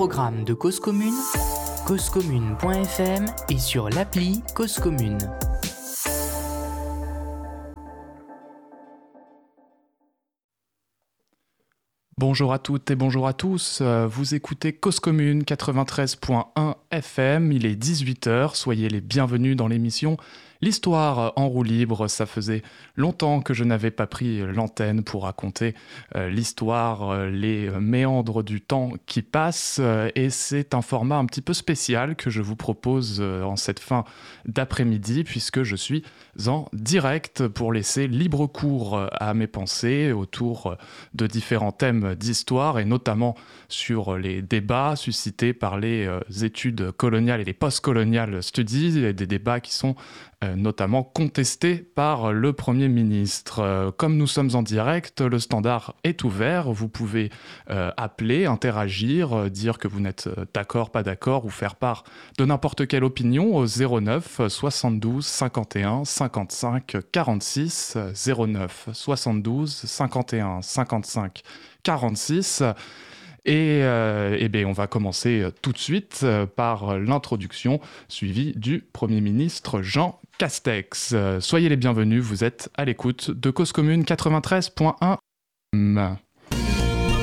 programme de Cause Commune, causecommune.fm et sur l'appli Cause Commune. Bonjour à toutes et bonjour à tous, vous écoutez Cause Commune 93.1 FM, il est 18h, soyez les bienvenus dans l'émission L'Histoire en roue libre. Ça faisait longtemps que je n'avais pas pris l'antenne pour raconter l'histoire, les méandres du temps qui passe, et c'est un format un petit peu spécial que je vous propose en cette fin d'après-midi, puisque je suis en direct pour laisser libre cours à mes pensées autour de différents thèmes d'histoire, et notamment sur les débats suscités par les études coloniales et les post-colonial studies, et des débats qui sont notamment contestés par le Premier ministre. Comme nous sommes en direct, le standard est ouvert. Vous pouvez appeler, interagir, dire que vous n'êtes d'accord, pas d'accord, ou faire part de n'importe quelle opinion au 09 72 51 55 46, 09 72 51 55 46. Et on va commencer tout de suite par l'introduction suivie du Premier ministre Jean Castex. Soyez les bienvenus, vous êtes à l'écoute de Cause Commune 93.1.